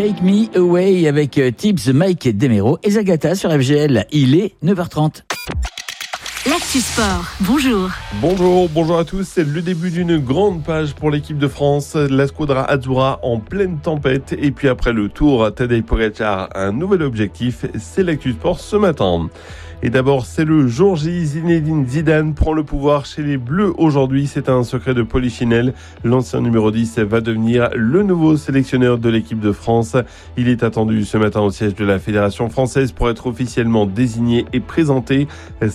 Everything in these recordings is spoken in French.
Take Me Away avec Tibbs, Mike Demero et Zagata sur FGL. Il est 9h30. L'Actu Sport, bonjour. Bonjour à tous. C'est le début d'une grande page pour l'équipe de France. La Squadra Azzurra en pleine tempête. Et puis après le Tour, Tadej Pogačar a un nouvel objectif. C'est l'Actu Sport ce matin. Et d'abord, c'est le jour J. Zinedine Zidane prend le pouvoir chez les Bleus aujourd'hui. C'est un secret de Polichinelle. L'ancien numéro 10 va devenir le nouveau sélectionneur de l'équipe de France. Il est attendu ce matin au siège de la Fédération française pour être officiellement désigné et présenté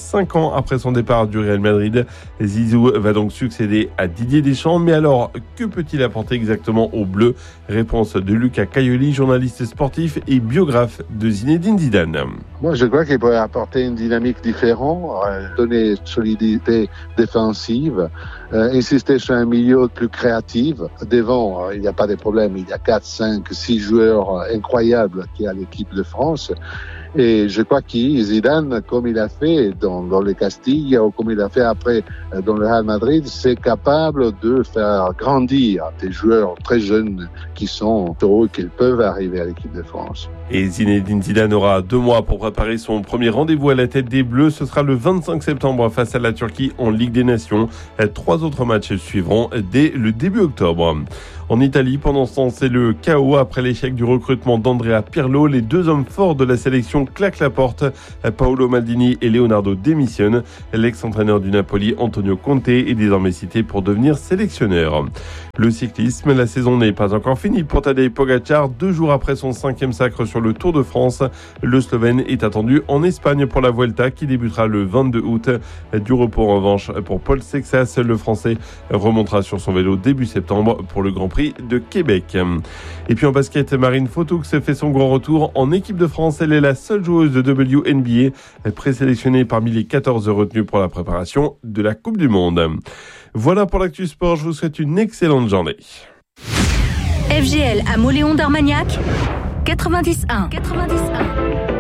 5 ans après son départ du Real Madrid. Zizou va donc succéder à Didier Deschamps. Mais alors, que peut-il apporter exactement aux Bleus? Réponse de Lucas Caioli, journaliste sportif et biographe de Zinedine Zidane. Moi, je crois qu'il pourrait apporter une dynamique différente, donner solidité défensive, insister sur un milieu plus créatif. Devant, il n'y a pas de problème. Il y a 4, 5, 6 joueurs incroyables qu'il y a à l'équipe de France. Et je crois que Zidane, comme il a fait dans le Castilla ou comme il a fait après dans le Real Madrid, c'est capable de faire grandir des joueurs très jeunes qui sont heureux qu'ils peuvent arriver à l'équipe de France. Et Zinedine Zidane aura 2 mois pour préparer son premier rendez-vous à la tête des Bleus. Ce sera le 25 septembre face à la Turquie en Ligue des Nations. 3 autres matchs suivront dès le début octobre. En Italie, pendant ce temps, c'est le chaos après l'échec du recrutement d'Andrea Pirlo. Les 2 hommes forts de la sélection claquent la porte. Paolo Maldini et Leonardo démissionnent. L'ex-entraîneur du Napoli, Antonio Conte, est désormais cité pour devenir sélectionneur. Le cyclisme, la saison n'est pas encore finie pour Tadej Pogačar. 2 jours après son 5e sacre sur le Tour de France, le Slovène est attendu en Espagne pour la Vuelta qui débutera le 22 août. Du repos en revanche pour Paul Sexas. Le Français remontera sur son vélo début septembre pour le Grand Prix de Québec. Et puis en basket, Marine Fotoux fait son grand retour en équipe de France. Elle est la seule joueuse de WNBA présélectionnée parmi les 14 retenues pour la préparation de la Coupe du Monde. Voilà pour l'Actu Sport. Je vous souhaite une excellente journée. FGL à Mauléon d'Armagnac, 91.